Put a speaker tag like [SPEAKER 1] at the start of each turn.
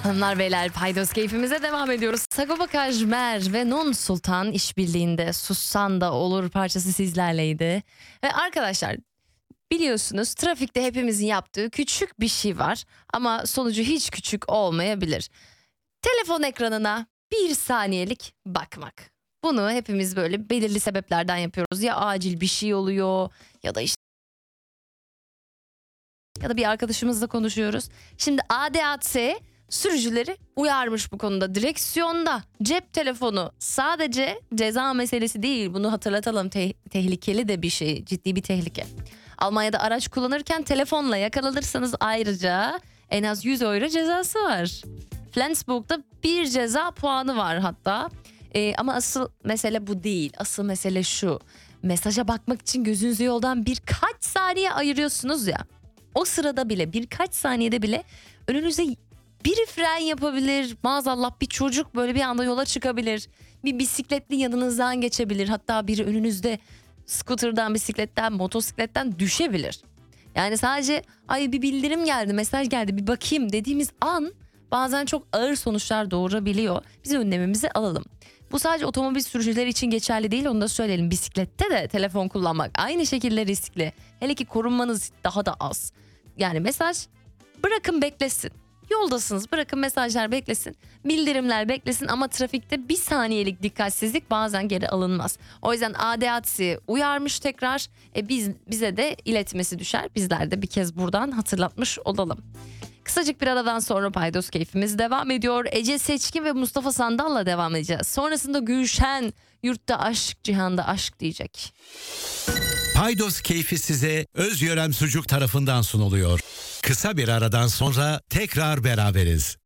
[SPEAKER 1] Hanımlar beyler, paydos keyfimize devam ediyoruz. Sagopa Kajmer ve Non Sultan işbirliğinde Sussan da Olur parçası sizlerleydi. Ve arkadaşlar, biliyorsunuz trafikte hepimizin yaptığı küçük bir şey var ama sonucu hiç küçük olmayabilir. Telefon ekranına bir saniyelik bakmak. Bunu hepimiz böyle belirli sebeplerden yapıyoruz. Ya acil bir şey oluyor ya da işte ya da bir arkadaşımızla konuşuyoruz. Şimdi ADAC sürücüleri uyarmış bu konuda. Direksiyonda cep telefonu sadece ceza meselesi değil. Bunu hatırlatalım. Tehlikeli de bir şey, ciddi bir tehlike. Almanya'da araç kullanırken telefonla yakalanırsanız ayrıca en az 100 euro cezası var. Flensburg'da bir ceza puanı var hatta. Ama asıl mesele bu değil. Asıl mesele şu. Mesaja bakmak için gözünüzü yoldan birkaç saniye ayırıyorsunuz ya. O sırada bile, birkaç saniyede bile önünüze biri fren yapabilir. Maazallah bir çocuk böyle bir anda yola çıkabilir. Bir bisikletli yanınızdan geçebilir. Hatta biri önünüzde scooter'dan, bisikletten, motosikletten düşebilir. Yani sadece ay bir bildirim geldi, mesaj geldi, bir bakayım dediğimiz an bazen çok ağır sonuçlar doğurabiliyor. Biz önlemimizi alalım. Bu sadece otomobil sürücüleri için geçerli değil, onu da söyleyelim. Bisiklette de telefon kullanmak aynı şekilde riskli. Hele ki korunmanız daha da az. Yani mesaj bırakın beklesin. Yoldasınız, bırakın mesajlar beklesin, bildirimler beklesin ama trafikte bir saniyelik dikkatsizlik bazen geri alınmaz. O yüzden ADAC uyarmış tekrar, bize de iletmesi düşer. Bizler de bir kez buradan hatırlatmış olalım. Kısacık bir aradan sonra paydos keyfimiz devam ediyor. Ece Seçkin ve Mustafa Sandal'la devam edeceğiz. Sonrasında Gülşen yurtta aşk, cihanda aşk diyecek.
[SPEAKER 2] Paydos keyfi size Özyörem Sucuk tarafından sunuluyor. Kısa bir aradan sonra tekrar beraberiz.